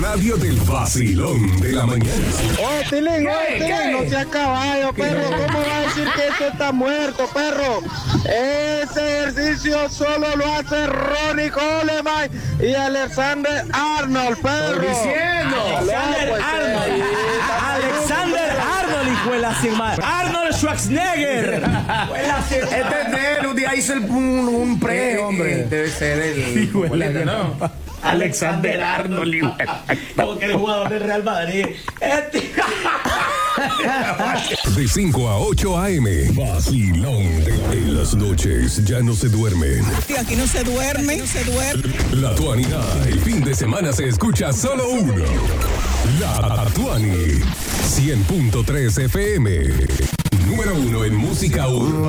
radio del vacilón de la mañana. Tilín, no sea caballo, perro. ¿Cómo va a decir que esto está muerto, perro? Ese ejercicio solo lo hace Ronnie Coleman y Alexander Arnold, perro. Alexander Arnold, hijuela sin más. Arnold Schwarzenegger. Este es de él, un día hizo un pre, hombre. Debe ser el. ¿No? Alexander Arnold, como que eres jugador del Real Madrid. De 5 a 8 a.m. Vacilón. En las noches ya no se duerme. Aquí no se duerme. La Tuanidad. El fin de semana se escucha solo uno. La Tuani. 100.3 FM. Número 1 en música urbana.